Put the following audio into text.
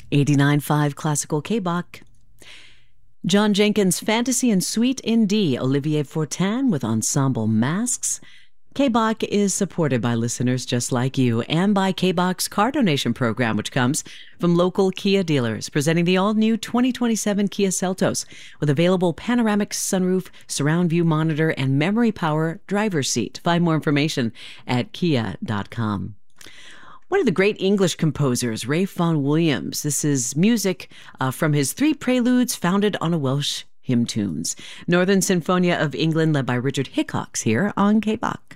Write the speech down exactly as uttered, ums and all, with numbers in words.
eighty-nine point five Classical K-Bach. John Jenkins' Fantasy in Suite in D, Olivier Fortin with Ensemble Masks. K-Bach is supported by listeners just like you and by K-Bach's car donation program, which comes from local Kia dealers, presenting the all-new twenty twenty-seven Kia Seltos with available panoramic sunroof, surround view monitor, and memory power driver's seat. Find more information at kia dot com. One of the great English composers, Ralph Vaughan Williams. This is music uh, from his three preludes founded on a Welsh hymn tunes. Northern Sinfonia of England, led by Richard Hickox, here on K-Bach.